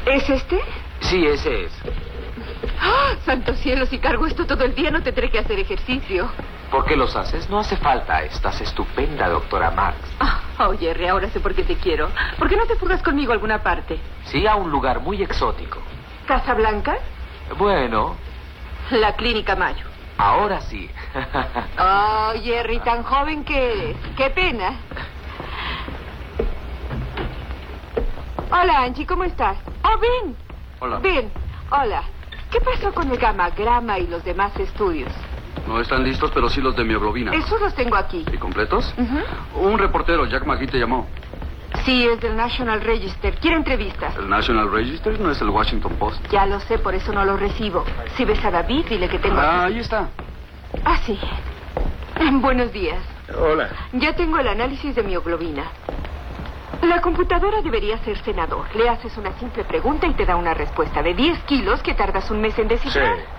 ¿Es este? Sí, ese es. ¡Oh, santo cielo! Si cargo esto todo el día no tendré que hacer ejercicio. ¿Por qué los haces? No hace falta. Estás estupenda, doctora Marx. Oh, Jerry, ahora sé por qué te quiero. ¿Por qué no te fugas conmigo a alguna parte? Sí, a un lugar muy exótico. ¿Casa Blanca? Bueno, La Clínica Mayo. ahora sí. Oh, Jerry, tan joven que eres. ¡Qué pena! Hola, Angie, ¿cómo estás? Oh, ven. Hola. Ven. Hola. ¿Qué pasó con el gamagrama y los demás estudios? No están listos, pero sí los de mioglobina. Esos los tengo aquí. ¿Y completos? Ujú. Un reportero, Jack McGee, te llamó. Sí, es del National Register. Quiere entrevista. El National Register no es el Washington Post. Ya lo sé, por eso no lo recibo. Si ves a David, dile que tengo... Ahí está. Ah, sí. Buenos días. Hola. Ya tengo el análisis de mioglobina. La computadora debería ser senador. Le haces una simple pregunta y te da una respuesta de 10 kilos que tardas un mes en descifrar. Sí.